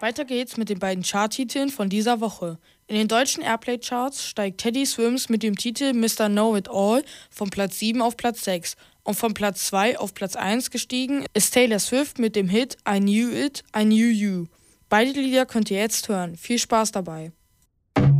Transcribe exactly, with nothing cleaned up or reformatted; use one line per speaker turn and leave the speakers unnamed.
Weiter geht's mit den beiden Charttiteln von dieser Woche. In den deutschen Airplay-Charts steigt Teddy Swims mit dem Titel Mister Know It All von Platz sieben auf Platz sechs. Und von Platz zwei auf Platz eins gestiegen ist Taylor Swift mit dem Hit I Knew It, I Knew You. Beide Lieder könnt ihr jetzt hören. Viel Spaß dabei.